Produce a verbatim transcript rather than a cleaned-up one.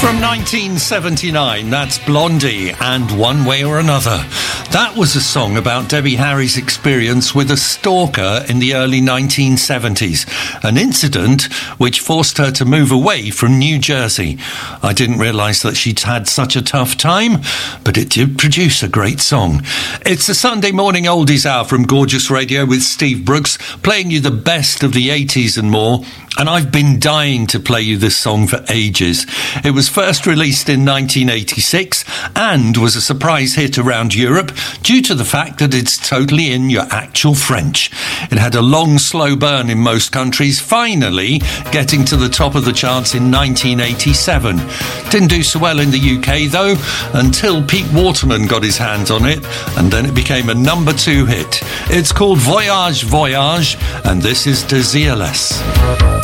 From nineteen seventy-nine, that's Blondie and One Way or Another. That was a song about Debbie Harry's experience with a stalker in the early nineteen seventies, an incident which forced her to move away from New Jersey. I didn't realise that she'd had such a tough time, but it did produce a great song. It's a Sunday morning oldies hour from Gorgeous Radio with Steve Brooks, playing you the best of the eighties and more. And I've been dying to play you this song for ages. It was first released in nineteen eighty-six and was a surprise hit around Europe due to the fact that it's totally in your actual French. It had a long, slow burn in most countries, finally getting to the top of the charts in nineteen eighty-seven. Didn't do so well in the U K, though, until Pete Waterman got his hands on it, and then it became a number two hit. It's called Voyage, Voyage, and this is Désirless.